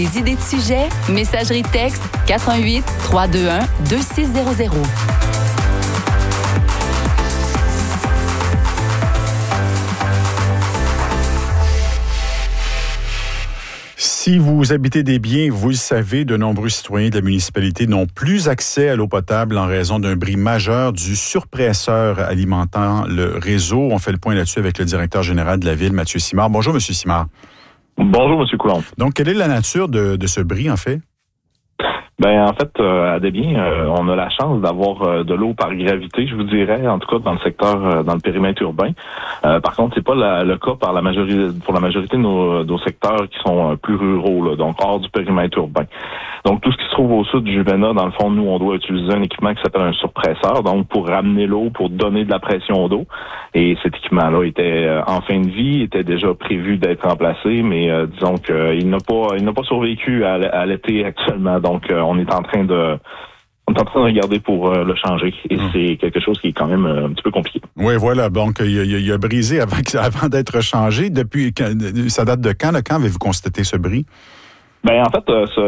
Des idées de sujets? Messagerie texte 88 321 2600. Si vous habitez des biens, vous le savez, de nombreux citoyens de la municipalité n'ont plus accès à l'eau potable en raison d'un bris majeur du surpresseur alimentant le réseau. On fait le point là-dessus avec le directeur général de la ville, Mathieu Simard. Bonjour, M. Simard. Bonjour, M. Coulombe. Donc, quelle est la nature de ce bris, en fait? En fait, à Desbiens, on a la chance d'avoir de l'eau par gravité, je vous dirais, en tout cas dans le secteur, dans le périmètre urbain. Par contre, c'est pas le cas pour la majorité de nos secteurs qui sont plus ruraux, là, donc hors du périmètre urbain. Donc, tout ce qui se trouve au sud du Juvénat, dans le fond, nous, on doit utiliser un équipement qui s'appelle un surpresseur, donc pour ramener l'eau, pour donner de la pression d'eau. Et cet équipement-là était en fin de vie, était déjà prévu d'être remplacé, mais disons qu'il n'a pas survécu à l'été actuellement. Donc, on est en train de regarder pour le changer. Et c'est quelque chose qui est quand même un petit peu compliqué. Oui, voilà. Donc, il a brisé avant d'être changé. Ça date de quand? Quand avez-vous constaté ce bris? En fait,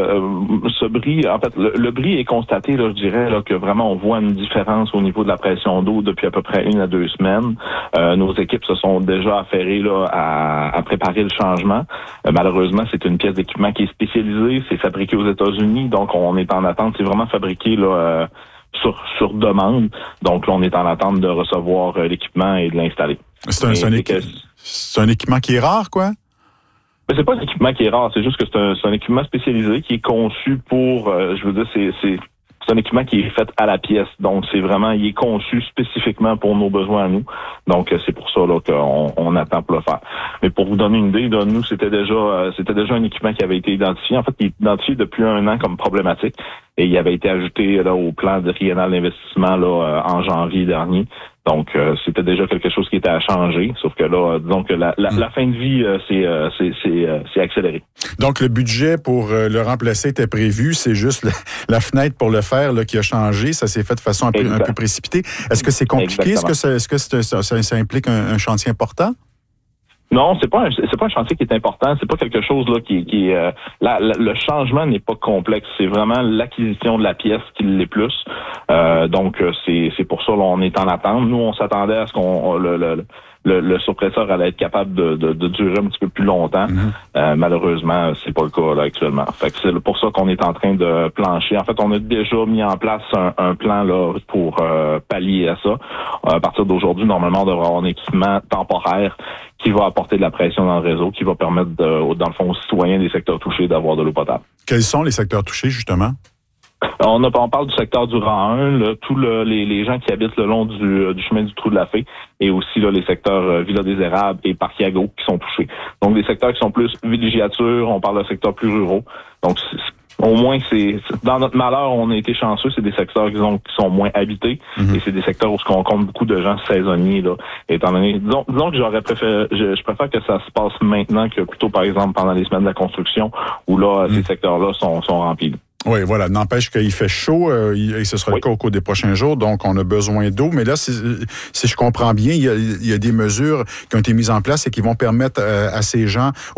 ce bris, le bris est constaté, là, je dirais, là, que vraiment on voit une différence au niveau de la pression d'eau depuis à peu près 1 à 2 semaines. Nos équipes se sont déjà affairées là à préparer le changement. Malheureusement, c'est une pièce d'équipement qui est spécialisée, c'est fabriqué aux États-Unis, donc on est en attente. C'est vraiment fabriqué là sur demande. Donc là, on est en attente de recevoir l'équipement et de l'installer. C'est un équipement qui est rare, quoi? Mais c'est pas un équipement qui est rare, c'est juste que c'est un équipement spécialisé qui est conçu pour, c'est un équipement qui est fait à la pièce. Donc, il est conçu spécifiquement pour nos besoins à nous. Donc, c'est pour ça là qu'on attend pour le faire. Mais pour vous donner une idée, là, nous, c'était déjà un équipement qui avait été identifié. En fait, il est identifié depuis 1 an comme problématique. Et il avait été ajouté là au plan triennal d'investissement là en janvier dernier. Donc, c'était déjà quelque chose qui était à changer. Sauf que là, disons que la fin de vie, c'est accéléré. Donc, le budget pour le remplacer était prévu. C'est juste la fenêtre pour le faire là, qui a changé. Ça s'est fait de façon un peu précipitée. Est-ce que c'est compliqué? Exactement. Est-ce que ça implique un chantier important? Non, c'est pas un chantier qui est important. C'est pas quelque chose là qui le changement n'est pas complexe. C'est vraiment l'acquisition de la pièce qui l'est plus. Donc c'est pour ça là, on est en attente. Nous, on s'attendait à ce qu'on le surpresseur allait être capable de durer un petit peu plus longtemps. Malheureusement, c'est pas le cas là actuellement. Fait que c'est pour ça qu'on est en train de plancher. En fait, on a déjà mis en place un plan là pour pallier à ça. À partir d'aujourd'hui, normalement, on devrait avoir un équipement temporaire qui va apporter de la pression dans le réseau, qui va permettre, dans le fond, aux citoyens des secteurs touchés d'avoir de l'eau potable. Quels sont les secteurs touchés, justement? On parle du secteur du rang 1, là, tous les gens qui habitent le long du chemin du Trou de la Fée, et aussi là, les secteurs Villa des Érables et Parc Yago qui sont touchés. Donc, des secteurs qui sont plus villégiature, on parle de secteurs plus ruraux. Donc, au moins, dans notre malheur, on a été chanceux, c'est des secteurs qui sont moins habités, et c'est des secteurs où on compte beaucoup de gens saisonniers, là, étant donné, disons que je préfère que ça se passe maintenant que plutôt, par exemple, pendant les semaines de la construction, où là, ces secteurs-là sont remplis. Oui, voilà. N'empêche qu'il fait chaud et ce sera le cas au cours des prochains jours. Donc, on a besoin d'eau. Mais là, si je comprends bien, il y a des mesures qui ont été mises en place et qui vont permettre à ces gens